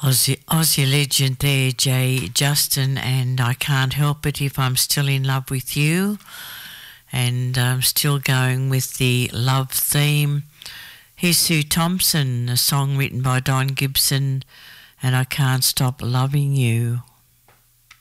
Aussie legend there, Jay Justin, and I Can't Help It If I'm Still in Love with You. And I'm still going with the love theme. Here's Sue Thompson, a song written by Don Gibson, and I Can't Stop Loving You.